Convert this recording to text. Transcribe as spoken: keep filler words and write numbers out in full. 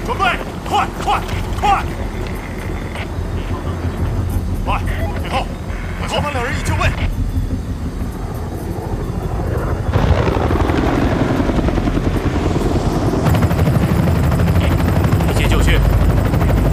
准备，快快快！快，退后，退后！前方两人已就位。